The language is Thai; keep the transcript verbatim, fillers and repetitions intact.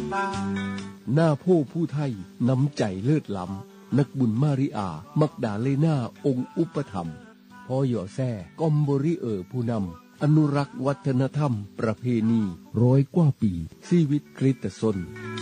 หน้าโพผู้ไทยน้ำใจเลิศล้ำนักบุญมาริอามักดาเลนาองค์อุปถัมภ์พ่อหย่อแซ่กอมบริเออผู้นำอนุรักษ์วัฒนธรรมประเพณีร้อยกว่าปีชีวิตคริสตชน